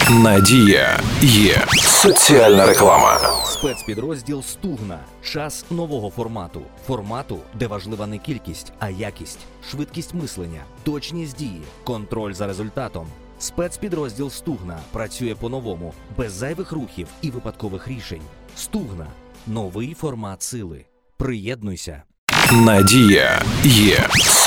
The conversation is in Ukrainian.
Надія є. Соціальна реклама. Спецпідрозділ «Стугна». Час нового формату. Формату, де важлива не кількість, а якість, швидкість мислення, точність дії, контроль за результатом. Спецпідрозділ «Стугна» працює по-новому, без зайвих рухів і випадкових рішень. «Стугна» – новий формат сили. Приєднуйся. Надія є.